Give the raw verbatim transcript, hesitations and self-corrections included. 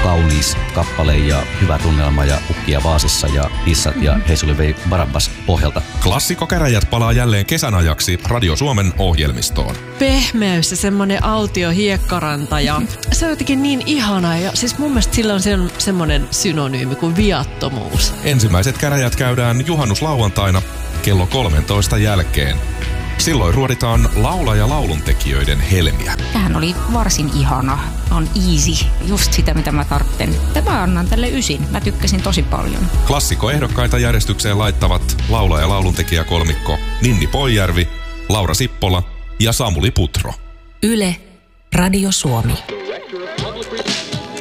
kaunis kappale ja hyvä tunnelma ja ukkia vaasissa ja issat ja Heisuli vei Barabbas pohjalta. Klassikkokäräjät palaa jälleen kesän ajaksi Radio Suomen ohjelmistoon. Pehmeys ja semmonen autio hiekkaranta ja se on jotenkin niin ihana ja siis mun mielestä sillä on sen, semmonen synonyymi kuin viattomuus. Ensimmäiset käräjät käydään juhannuslauantaina kello kolmentoista jälkeen. Silloin ruoditaan laula- ja lauluntekijöiden helmiä. Tämähän oli varsin ihana. On easy. Just sitä, mitä mä tarvitsen. Tämä annan tälle ysin. Mä tykkäsin tosi paljon. Klassikkoehdokkaita järjestykseen laittavat laula- ja lauluntekijäkolmikko Ninni Poijärvi, Laura Sippola ja Samuli Putro. Yle, Radio Suomi.